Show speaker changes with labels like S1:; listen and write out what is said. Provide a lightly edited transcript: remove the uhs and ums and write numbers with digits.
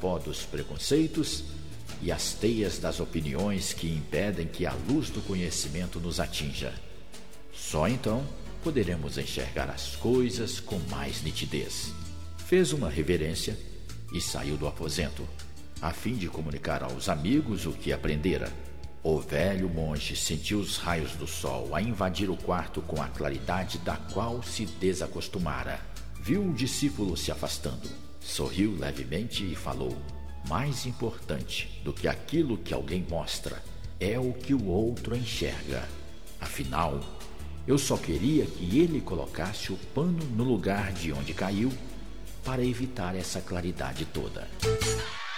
S1: pó dos preconceitos e as teias das opiniões que impedem que a luz do conhecimento nos atinja. Só então poderemos enxergar as coisas com mais nitidez. Fez uma reverência e saiu do aposento, a fim de comunicar aos amigos o que aprendera. O velho monge sentiu os raios do sol a invadir o quarto com a claridade da qual se desacostumara. Viu o discípulo se afastando, sorriu levemente e falou: mais importante do que aquilo que alguém mostra é o que o outro enxerga. Afinal, eu só queria que ele colocasse o pano no lugar de onde caiu para evitar essa claridade toda.